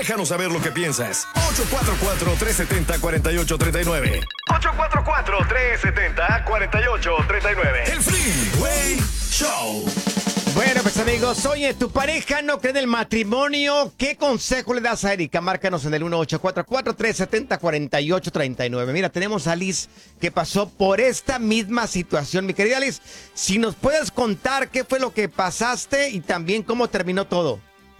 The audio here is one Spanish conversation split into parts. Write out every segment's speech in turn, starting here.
Déjanos saber lo que piensas. 844-370-4839. 844-370-4839. El Freeway Show. Bueno, pues amigos, oye, ¿tu pareja no cree en el matrimonio? ¿Qué consejo le das a Erika? Márcanos en el 1844-370-4839. Mira, tenemos a Liz que pasó por esta misma situación. Mi querida Liz, si nos puedes contar qué fue lo que pasaste y también cómo terminó todo.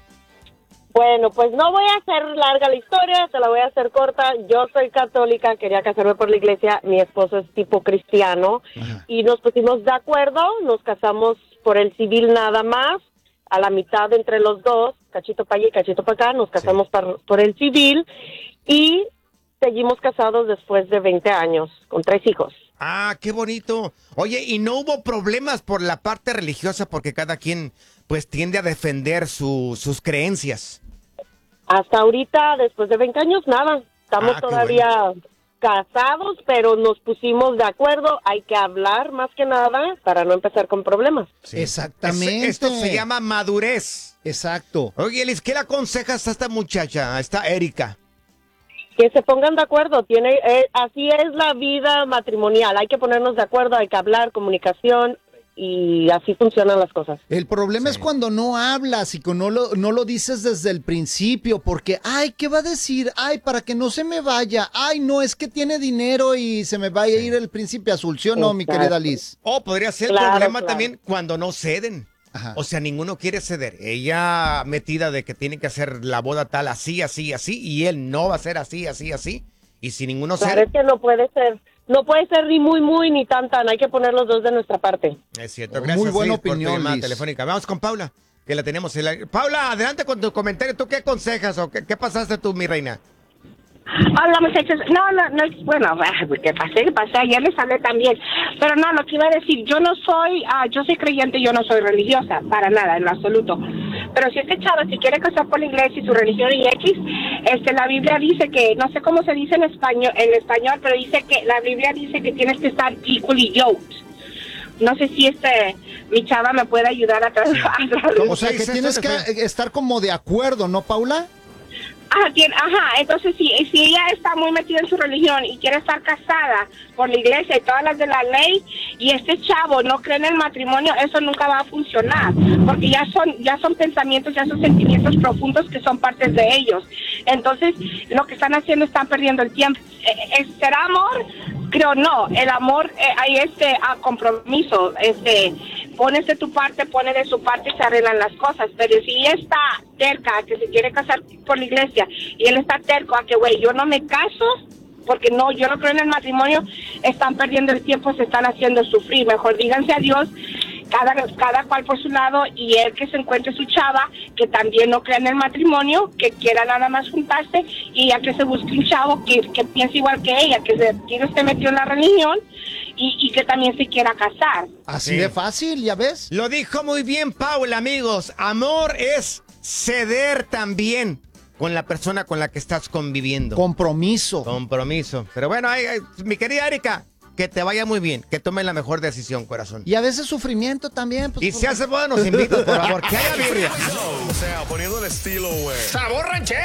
Bueno, pues no voy a hacer larga la historia, se la voy a hacer corta. Yo soy católica, quería casarme por la iglesia, mi esposo es tipo cristiano. Ajá. Y nos pusimos de acuerdo, nos casamos por el civil nada más, a la mitad entre los dos, cachito para allá y cachito para acá, nos casamos por el civil y seguimos casados después de 20 años, con 3 hijos. Ah, qué bonito. Oye, ¿y no hubo problemas por la parte religiosa porque cada quien pues tiende a defender sus creencias? Hasta ahorita, después de 20 años, nada. Estamos todavía casados, pero nos pusimos de acuerdo. Hay que hablar más que nada para no empezar con problemas. Sí. Exactamente. Esto se llama madurez. Exacto. Oye, Liz, ¿qué le aconsejas a esta muchacha, a esta Erika? Que se pongan de acuerdo. Así es la vida matrimonial. Hay que ponernos de acuerdo, hay que hablar, comunicación. Y así funcionan las cosas. El problema es cuando no hablas y que no lo dices desde el principio, porque, ay, ¿qué va a decir? Ay, para que no se me vaya. Ay, no, es que tiene dinero y se me va a ir el príncipe azul, ¿sí o no, mi querida Liz? O podría ser el problema también cuando no ceden. Ajá. O sea, ninguno quiere ceder. Ella metida de que tiene que hacer la boda tal, así, así, así, y él no va a ser así, así, así. Y si ninguno cede... Claro, es que no puede ser. No puede ser ni muy, muy, ni tan. Hay que poner los dos de nuestra parte. Es cierto. Gracias, muy buena Liz, opinión, por tu llamada Liz. telefónica. Vamos con Paula, que la tenemos. Paula, adelante con tu comentario. ¿Tú qué aconsejas o qué pasaste tú, mi reina? Hola, muchachos. No, bueno, ¿qué pasé? Ayer les hablé también. Pero no, lo que iba a decir, yo soy creyente, yo no soy religiosa, para nada, en lo absoluto. Pero si este chavo se quiere casar por la iglesia y su religión y X, la Biblia dice que, no sé cómo se dice en español, pero dice que, la Biblia dice que tienes que estar equally yoked. No sé si mi chava me puede ayudar a traducir. O sea, que tienes que estar como de acuerdo, ¿no, Paula? Entonces si ella está muy metida en su religión y quiere estar casada por la iglesia y todas las de la ley, y este chavo no cree en el matrimonio, eso nunca va a funcionar, porque ya son pensamientos, ya son sentimientos profundos que son partes de ellos. Entonces, lo que están haciendo, están perdiendo el tiempo. ¿Será amor? Creo no. El amor, hay compromiso, pones de tu parte, pone de su parte y se arreglan las cosas. Pero si ella está terca a que se quiere casar por la iglesia y él está terco a que, güey, yo no me caso porque yo no creo en el matrimonio, están perdiendo el tiempo, se están haciendo sufrir. Mejor díganse a Dios, cada cual por su lado, y él que se encuentre su chava que también no cree en el matrimonio, que quiera nada más juntarse, y ya que se busque un chavo que piense igual que ella, que se metió en la religión y que también se quiera casar. Así de fácil, ¿ya ves? Lo dijo muy bien Paula, amigos. Amor es ceder también con la persona con la que estás conviviendo. Compromiso. Pero bueno, mi querida Erika, que te vaya muy bien, que tome la mejor decisión, corazón. Y a veces sufrimiento también. Pues, y si hace boda, nos invitas, por favor, que haya birria. O sea, poniendo el estilo, güey. ¡Sabor ranchero!